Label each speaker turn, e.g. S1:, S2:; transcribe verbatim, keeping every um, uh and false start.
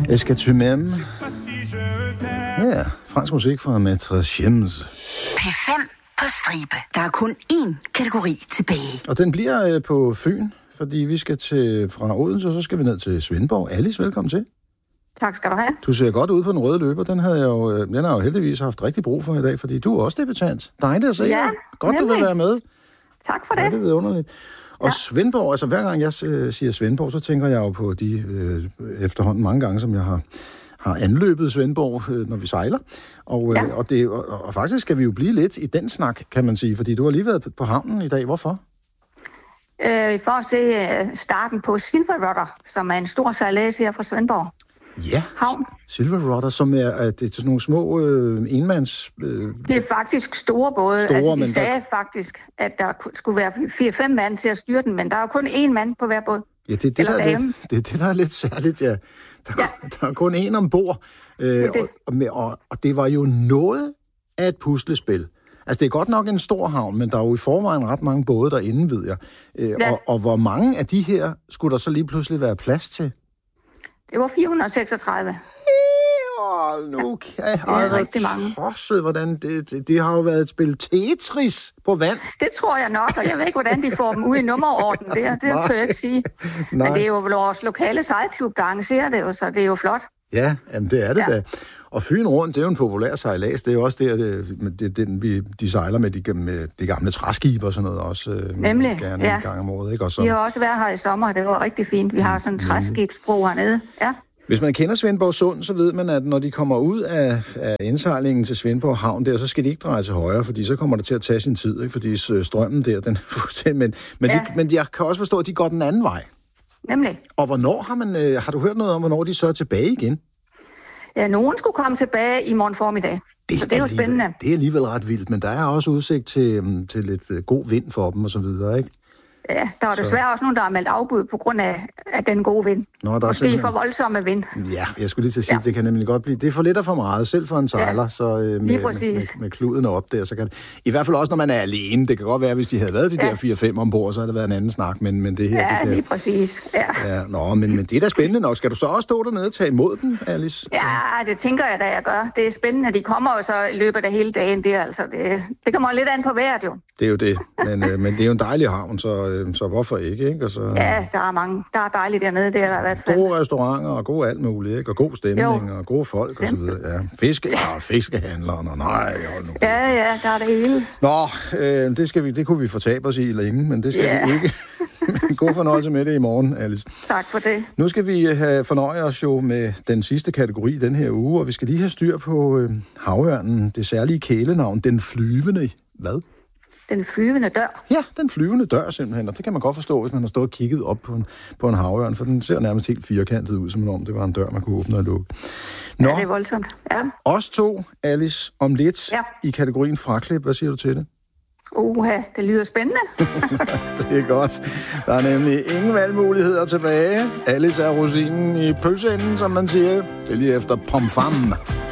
S1: Est-ce que tu m'aimes? Ja, fransk musik fra Maître James.
S2: P fem på stribe. Der er kun én kategori tilbage.
S1: Og den bliver øh, på Fyn, fordi vi skal til fra Odense, og så skal vi ned til Svendborg. Alice, velkommen til.
S3: Tak skal du have.
S1: Du ser godt ud på den røde løber. Den havde jeg jo, øh, den har jeg jo heldigvis haft rigtig brug for i dag, fordi du er også debutant. Dejligt at se
S3: ja,
S1: dig. Godt,
S3: nemlig.
S1: du vil være med.
S3: Tak for det.
S1: Ja, det er vidunderligt. Og
S3: ja.
S1: Svendborg, altså hver gang jeg øh, siger Svendborg, så tænker jeg jo på de øh, efterhånden mange gange, som jeg har, har anløbet Svendborg, øh, når vi sejler. Og, øh, ja. og, det, og, og faktisk skal vi jo blive lidt i den snak, kan man sige, fordi du har lige været på havnen i dag. Hvorfor?
S3: Øh, for at se øh, starten på Silver Rudder, som er en stor sejlads her fra Svendborg.
S1: Ja,
S3: havn.
S1: Silver Rudder, som er, er, det er sådan nogle små øh, enmands... Øh,
S3: det er faktisk store både.
S1: Store,
S3: altså, de
S1: men
S3: sagde
S1: der...
S3: faktisk, at der skulle være fire fem mand til at styre den, men der er jo kun én mand på hver båd.
S1: Ja, det er det, der er lidt, det, er det, der er lidt særligt, ja. Der, ja. der er kun én ombord, øh, det det. Og, og, og det var jo noget af et puslespil. Altså, det er godt nok en stor havn, men der er jo i forvejen ret mange både derinde, ved jeg. Øh, ja. og, og hvor mange af de her skulle der så lige pludselig være plads til?
S3: Det var fire hundrede og seksogtredive.
S1: Hold nu kan jeg
S3: rigtig mange.
S1: Tosset, hvordan det, det, det har jo været et spil Tetris på vand.
S3: Det tror jeg nok, og jeg ved ikke, hvordan de får dem ud i nummerorden. Det, det tør jeg ikke sige. Nej. Men det er jo vores lokale sejlklub, der arrangerer det jo, så det er jo flot.
S1: Ja, jamen det er det
S3: ja.
S1: da. Og Fyn Rundt, det er jo en populær sejlads. Det er jo også der, det, det, den, vi, de sejler med de, med de gamle træskibe og sådan noget også.
S3: Nemlig,
S1: gerne
S3: ja.
S1: En gang om året, ikke? Og så...
S3: De har også været her i sommer, det var rigtig fint. Vi har sådan en træskibsbro hernede, ja.
S1: Hvis man kender Svendborg Sund, så ved man, at når de kommer ud af, af indsejlingen til Svendborg Havn der, så skal de ikke dreje til højre, fordi så kommer det til at tage sin tid, ikke? Fordi strømmen der, den men, men, ja. de, men jeg kan også forstå, at de går den anden vej.
S3: Nemlig.
S1: Og hvornår har man, øh, har du hørt noget om, hvornår de så er tilbage igen?
S3: Ja, nogen skulle komme tilbage i morgen formiddag.
S1: Det,
S3: så det er jo spændende.
S1: Det er alligevel ret vildt, men der er også udsigt til, til lidt god vind for dem og så videre, ikke?
S3: Ja, der er desværre så... også nogen, der har meldt afbud på grund af, af den gode vind. Nå, der er Måske simpelthen... for voldsomme vind.
S1: Ja, jeg skulle lige til at sige, ja. Det kan nemlig godt blive. Det er for lidt og for meget, selv for en sejler, ja, så øh, med, med, med, med kluden op der, så kan det... I hvert fald også, når man er alene. Det kan godt være, hvis de havde været de ja. der fire fem ombord, så havde det været en anden snak, men, men det her...
S3: Ja,
S1: det kan...
S3: lige præcis. Ja.
S1: Ja, nå, men, men det er da spændende nok. Skal du så også stå dernede og tage imod den, Alice?
S3: Ja, det tænker jeg da, jeg gør. Det er spændende. De kommer jo så i løbet af hele dagen der, altså. Det, det kommer lidt an på vejret, jo.
S1: Det er jo det, men, øh, men det er jo en dejlig havn, så, øh, så hvorfor ikke, ikke? Og så,
S3: ja, der er mange, der er dejligt dernede, det er der i hvert fald.
S1: Gode restauranter og god alt muligt, ikke? Og god stemning jo. Og gode folk og så videre. Ja, fiske, ja. Ah, fiskehandlere, og nej, hold nu.
S3: Ja, ja, der er det hele.
S1: Nå, øh, det, skal vi, det kunne vi fortabe os i længe, men det skal ja. vi ikke. God fornøjelse med det i morgen, Alice.
S3: Tak for det.
S1: Nu skal vi have fornøje os jo med den sidste kategori den her uge, og vi skal lige have styr på øh, havørnen, det særlige kælenavn, den flyvende, hvad?
S3: Den flyvende dør.
S1: Ja, den flyvende dør simpelthen, og det kan man godt forstå, hvis man har stået og kigget op på en, på en havørn, for den ser nærmest helt firkantet ud, som om det var en dør, man kunne åbne og lukke.
S3: Nå, ja, det er voldsomt. Ja.
S1: Os to, Alice, om lidt ja. i kategorien fraklip. Hvad siger du til det?
S3: Uha, det lyder spændende.
S1: Det er godt. Der er nemlig ingen valgmuligheder tilbage. Alice er rosinen i pølseenden, som man siger. Det er lige efter pomfam.